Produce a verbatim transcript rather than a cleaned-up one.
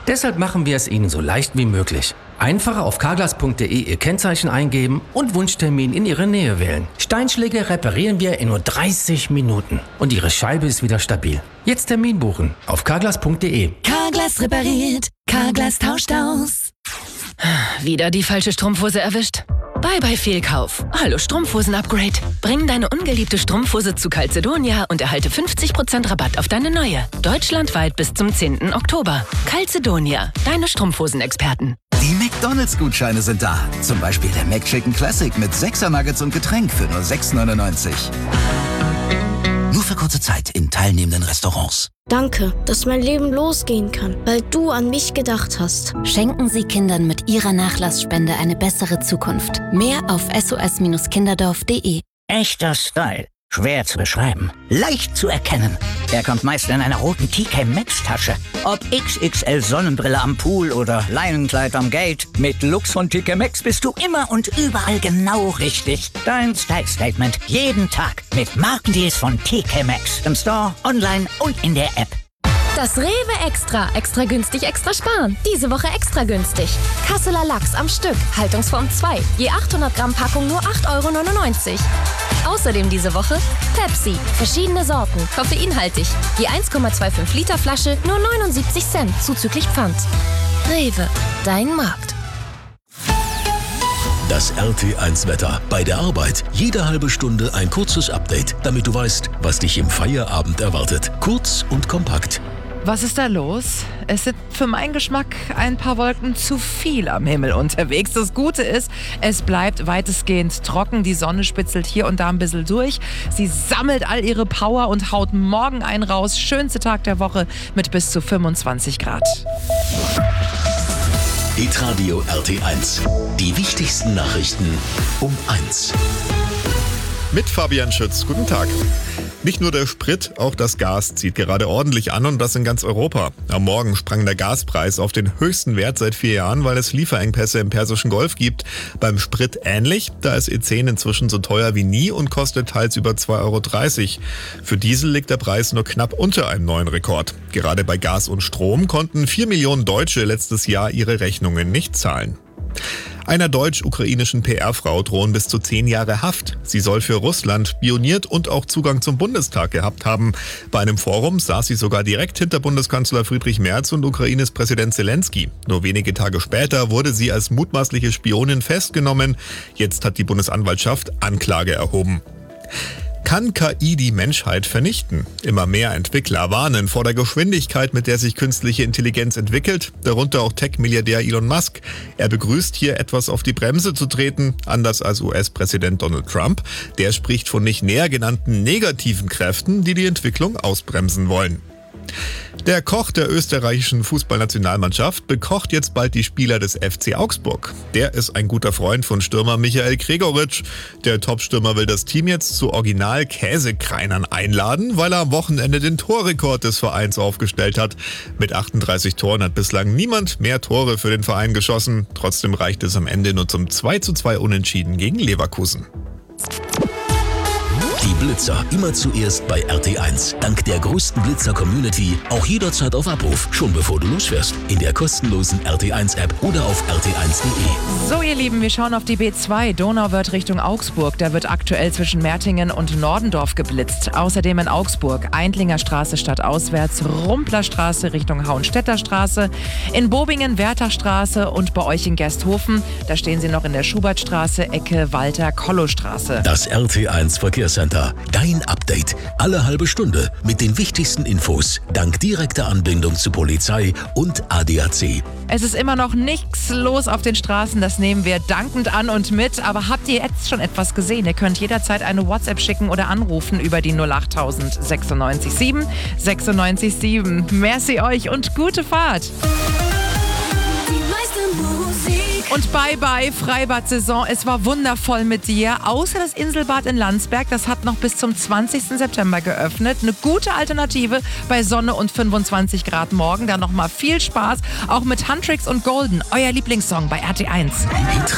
Deshalb machen wir es Ihnen so leicht wie möglich. Einfach auf carglass punkt de Ihr Kennzeichen eingeben und Wunschtermin in Ihre Nähe wählen. Steinschläge reparieren wir in nur dreißig Minuten. Und Ihre Scheibe ist wieder stabil. Jetzt Termin buchen auf carglass punkt de. Carglass repariert, Carglass tauscht aus. Wieder die falsche Strumpfhose erwischt? Bye bye Fehlkauf. Hallo Strumpfhosen-Upgrade. Bring deine ungeliebte Strumpfhose zu Calzedonia und erhalte fünfzig Prozent Rabatt auf deine neue. Deutschlandweit bis zum zehnten Oktober. Calzedonia, deine Strumpfhosen-Experten. Die McDonalds-Gutscheine sind da. Zum Beispiel der McChicken Classic mit sechser Nuggets und Getränk für nur sechs neunundneunzig. Nur für kurze Zeit in teilnehmenden Restaurants. Danke, dass mein Leben losgehen kann, weil du an mich gedacht hast. Schenken Sie Kindern mit Ihrer Nachlassspende eine bessere Zukunft. Mehr auf s o s kinderdorf punkt de. Echter Style. Schwer zu beschreiben. Leicht zu erkennen. Er kommt meist in einer roten T K Maxx Tasche. Ob X X L Sonnenbrille am Pool oder Leinenkleid am Gate. Mit Looks von T K Maxx bist du immer und überall genau richtig. Dein Style Statement. Jeden Tag. Mit Markendeals von T K Maxx. Im Store, online und in der App. Das Rewe Extra. Extra günstig, extra sparen. Diese Woche extra günstig. Kasseler Lachs am Stück. Haltungsform zwei. Je achthundert Gramm Packung nur acht Euro neunundneunzig. Außerdem diese Woche Pepsi. Verschiedene Sorten. Koffeinhaltig. Je eins Komma fünfundzwanzig Liter Flasche nur neunundsiebzig Cent zuzüglich Pfand. Rewe. Dein Markt. Das R T eins Wetter. Bei der Arbeit jede halbe Stunde ein kurzes Update, damit du weißt, was dich im Feierabend erwartet. Kurz und kompakt. Was ist da los? Es sind für meinen Geschmack ein paar Wolken zu viel am Himmel unterwegs. Das Gute ist, es bleibt weitestgehend trocken. Die Sonne spitzelt hier und da ein bisschen durch. Sie sammelt all ihre Power und haut morgen einen raus. Schönste Tag der Woche mit bis zu fünfundzwanzig Grad. Hitradio R T eins. Die wichtigsten Nachrichten um eins. Mit Fabian Schütz. Guten Tag. Nicht nur der Sprit, auch das Gas zieht gerade ordentlich an und das in ganz Europa. Am Morgen sprang der Gaspreis auf den höchsten Wert seit vier Jahren, weil es Lieferengpässe im Persischen Golf gibt. Beim Sprit ähnlich, da ist E zehn inzwischen so teuer wie nie und kostet teils über zwei Euro dreißig. Für Diesel liegt der Preis nur knapp unter einem neuen Rekord. Gerade bei Gas und Strom konnten vier Millionen Deutsche letztes Jahr ihre Rechnungen nicht zahlen. Einer deutsch-ukrainischen P R-Frau drohen bis zu zehn Jahre Haft. Sie soll für Russland spioniert und auch Zugang zum Bundestag gehabt haben. Bei einem Forum saß sie sogar direkt hinter Bundeskanzler Friedrich Merz und Ukraines Präsident Zelensky. Nur wenige Tage später wurde sie als mutmaßliche Spionin festgenommen. Jetzt hat die Bundesanwaltschaft Anklage erhoben. Kann K I die Menschheit vernichten? Immer mehr Entwickler warnen vor der Geschwindigkeit, mit der sich künstliche Intelligenz entwickelt, darunter auch Tech-Milliardär Elon Musk. Er begrüßt hier etwas auf die Bremse zu treten, anders als U S-Präsident Donald Trump. Der spricht von nicht näher genannten negativen Kräften, die die Entwicklung ausbremsen wollen. Der Koch der österreichischen Fußballnationalmannschaft bekocht jetzt bald die Spieler des F C Augsburg. Der ist ein guter Freund von Stürmer Michael Gregoritsch. Der Topstürmer will das Team jetzt zu Original-Käsekreinern einladen, weil er am Wochenende den Torrekord des Vereins aufgestellt hat. Mit achtunddreißig Toren hat bislang niemand mehr Tore für den Verein geschossen. Trotzdem reicht es am Ende nur zum zwei zu zwei Unentschieden gegen Leverkusen. Die Blitzer immer zuerst bei R T eins. Dank der größten Blitzer-Community auch jederzeit auf Abruf, schon bevor du losfährst. In der kostenlosen R T eins App oder auf r t eins punkt de. So ihr Lieben, wir schauen auf die B zwei. Donauwörth Richtung Augsburg. Da wird aktuell zwischen Mertingen und Nordendorf geblitzt. Außerdem in Augsburg Eindlinger Straße stadtauswärts, Rumplerstraße Richtung Hauenstädter Straße, in Bobingen Wertachstraße und bei euch in Gersthofen. Da stehen sie noch in der Schubertstraße, Ecke Walter-Kollow-Straße. Das R T eins Verkehrscenter. Dein Update. Alle halbe Stunde mit den wichtigsten Infos. Dank direkter Anbindung zu Polizei und A D A C. Es ist immer noch nichts los auf den Straßen. Das nehmen wir dankend an und mit. Aber habt ihr jetzt schon etwas gesehen? Ihr könnt jederzeit eine WhatsApp schicken oder anrufen über die null acht sechsundneunzig sieben sechsundneunzig sieben. Merci euch und gute Fahrt. Und bye bye Freibad-Saison. Es war wundervoll mit dir. Außer das Inselbad in Landsberg. Das hat noch bis zum zwanzigsten September geöffnet. Eine gute Alternative bei Sonne und fünfundzwanzig Grad morgen. Dann nochmal viel Spaß. Auch mit Huntrix und Golden. Euer Lieblingssong bei R T eins.